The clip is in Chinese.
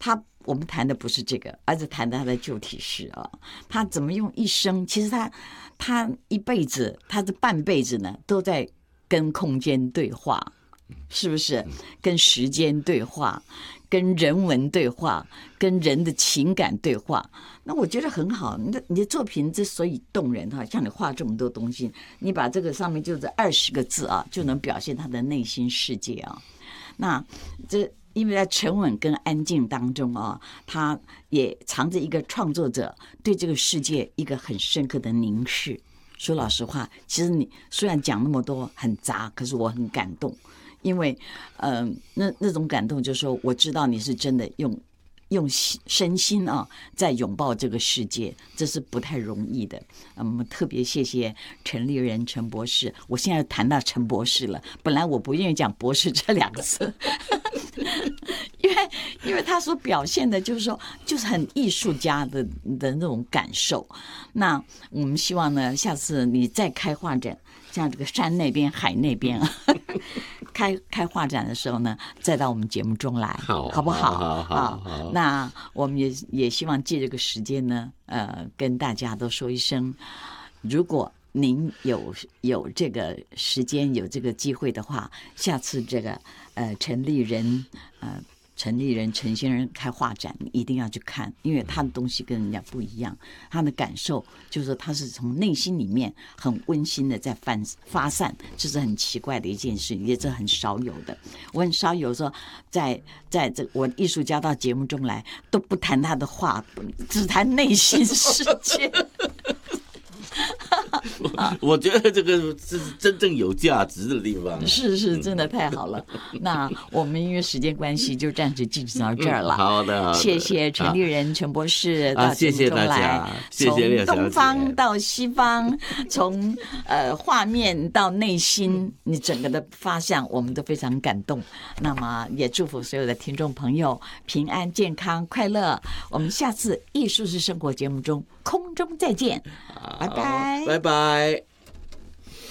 我们谈的不是这个，而是谈的他的旧体式啊，他怎么用一生，其实他一辈子，他的半辈子呢，都在跟空间对话，是不是？跟时间对话，跟人文对话，跟人的情感对话。那我觉得很好，你的作品之所以动人哈，像你画这么多东西，你把这个上面就是20个字啊，就能表现他的内心世界啊。那因为在沉稳跟安静当中啊，他也藏着一个创作者对这个世界一个很深刻的凝视。说老实话，其实你虽然讲那么多很杂，可是我很感动，因为那种感动就是说，我知道你是真的用身心啊，在拥抱这个世界，这是不太容易的。特别谢谢陈立人陈博士，我现在谈到陈博士了，本来我不愿意讲博士这2个字，因为他所表现的就是说，就是很艺术家的那种感受。那我们希望呢，下次你再开画展，像这个山那边、海那边啊。开画展的时候呢，再到我们节目中来，好不好？好。那我们也希望借这个时间呢，跟大家都说一声，如果您有这个时间、有这个机会的话，下次这个陈立人陈先生开画展，你一定要去看，因为他的东西跟人家不一样，他的感受就是说他是从内心里面很温馨的在发散，这是很奇怪的一件事，也是很少有的。我很少有说在这我艺术家到节目中来都不谈他的画，只谈内心世界。 我觉得这个是真正有价值的地方， 是真的太好了。那我们因为时间关系，就暂时进行到这儿了。 好的， 谢谢陈立人陈博士到节目中来， 谢谢列小姐， 从东方到西方，从画面到内心，你整个的发想，我们都非常感动。那么也祝福所有的听众朋友平安、健康、快乐。我们下次艺术是生活节目中空中再见，拜拜， 拜拜。